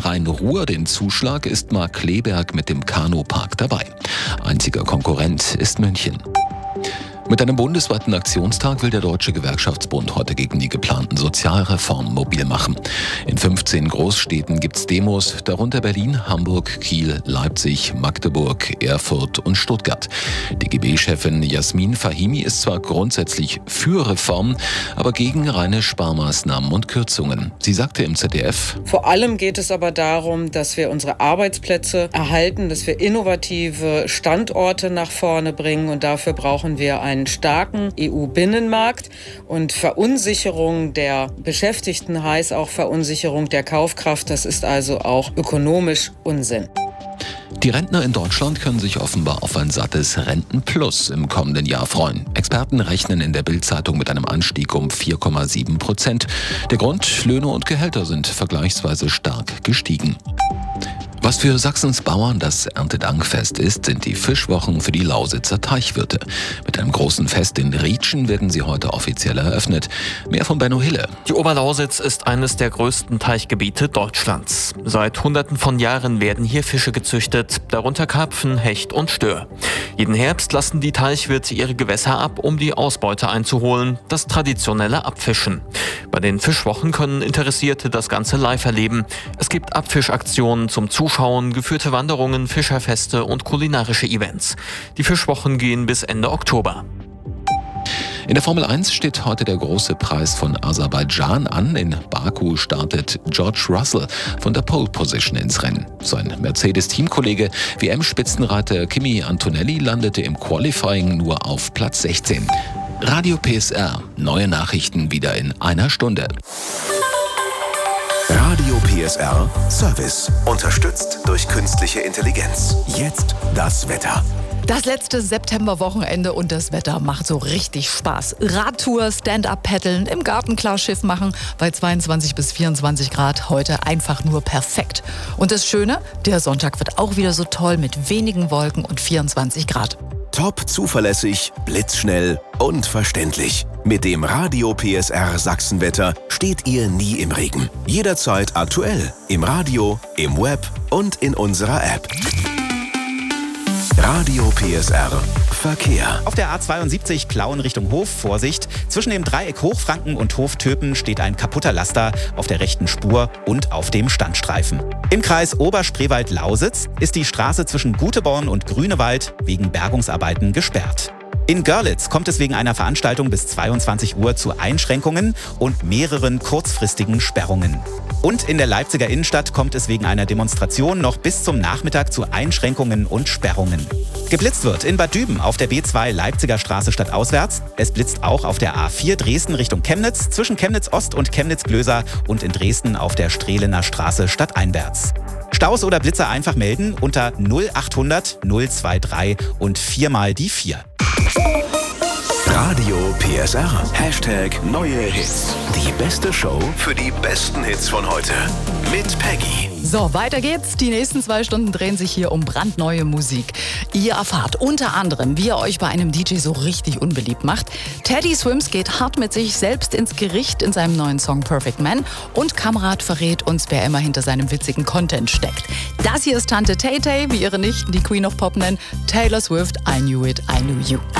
Rhein-Ruhr den Zuschlag, ist Markkleeberg mit dem Kanupark dabei. Einziger Konkurrent ist München. Mit einem bundesweiten Aktionstag will der Deutsche Gewerkschaftsbund heute gegen die geplanten Sozialreformen mobil machen. In 15 Großstädten gibt's Demos, darunter Berlin, Hamburg, Kiel, Leipzig, Magdeburg, Erfurt und Stuttgart. DGB-Chefin Jasmin Fahimi ist zwar grundsätzlich für Reformen, aber gegen reine Sparmaßnahmen und Kürzungen. Sie sagte im ZDF: Vor allem geht es aber darum, dass wir unsere Arbeitsplätze erhalten, dass wir innovative Standorte nach vorne bringen, und dafür brauchen wir einen starken EU-Binnenmarkt, und Verunsicherung der Beschäftigten heißt auch Verunsicherung der Kaufkraft. Das ist also auch ökonomisch Unsinn. Die Rentner in Deutschland können sich offenbar auf ein sattes Rentenplus im kommenden Jahr freuen. Experten rechnen in der Bild-Zeitung mit einem Anstieg um 4,7%. Der Grund: Löhne und Gehälter sind vergleichsweise stark gestiegen. Was für Sachsens Bauern das Erntedankfest ist, sind die Fischwochen für die Lausitzer Teichwirte. Mit einem großen Fest in Rietschen werden sie heute offiziell eröffnet. Mehr von Benno Hille. Die Oberlausitz ist eines der größten Teichgebiete Deutschlands. Seit Hunderten von Jahren werden hier Fische gezüchtet, darunter Karpfen, Hecht und Stör. Jeden Herbst lassen die Teichwirte ihre Gewässer ab, um die Ausbeute einzuholen, das traditionelle Abfischen. Bei den Fischwochen können Interessierte das Ganze live erleben. Es gibt Abfischaktionen zum Zuschauen, geführte Wanderungen, Fischerfeste und kulinarische Events. Die Fischwochen gehen bis Ende Oktober. In der Formel 1 steht heute der große Preis von Aserbaidschan an. In Baku startet George Russell von der Pole Position ins Rennen. Sein Mercedes-Teamkollege WM-Spitzenreiter Kimi Antonelli landete im Qualifying nur auf Platz 16. Radio PSR. Neue Nachrichten wieder in einer Stunde. Radio PSR Service. Unterstützt durch künstliche Intelligenz. Jetzt das Wetter. Das letzte Septemberwochenende und das Wetter macht so richtig Spaß. Radtour, Stand-up-Paddeln, im Garten Klarschiff machen bei 22 bis 24 Grad. Heute einfach nur perfekt. Und das Schöne, der Sonntag wird auch wieder so toll mit wenigen Wolken und 24 Grad. Top zuverlässig, blitzschnell und verständlich. Mit dem Radio PSR Sachsenwetter steht ihr nie im Regen. Jederzeit aktuell. Im Radio, im Web und in unserer App. Radio PSR Verkehr. Auf der A72 Plauen Richtung Hof, Vorsicht. Zwischen dem Dreieck Hochfranken und Hof-Töpen steht ein kaputter Laster auf der rechten Spur und auf dem Standstreifen. Im Kreis Oberspreewald-Lausitz ist die Straße zwischen Guteborn und Grünewald wegen Bergungsarbeiten gesperrt. In Görlitz kommt es wegen einer Veranstaltung bis 22 Uhr zu Einschränkungen und mehreren kurzfristigen Sperrungen. Und in der Leipziger Innenstadt kommt es wegen einer Demonstration noch bis zum Nachmittag zu Einschränkungen und Sperrungen. Geblitzt wird in Bad Düben auf der B2 Leipziger Straße stadtauswärts. Es blitzt auch auf der A4 Dresden Richtung Chemnitz, zwischen Chemnitz Ost und Chemnitz Glöser und in Dresden auf der Strehlener Straße stadteinwärts. Staus oder Blitzer einfach melden unter 0800 023 und 4 mal die 4. Radio PSR. Hashtag neue Hits. Die beste Show für die besten Hits von heute. Mit Peggy. So, weiter geht's. Die nächsten 2 Stunden drehen sich hier um brandneue Musik. Ihr erfahrt unter anderem, wie ihr euch bei einem DJ so richtig unbeliebt macht. Teddy Swims geht hart mit sich selbst ins Gericht in seinem neuen Song Perfect Man. Und Kamerad verrät uns, wer immer hinter seinem witzigen Content steckt. Das hier ist Tante Tay Tay, wie ihre Nichten die Queen of Pop nennen. Taylor Swift, I Knew It, I Knew You.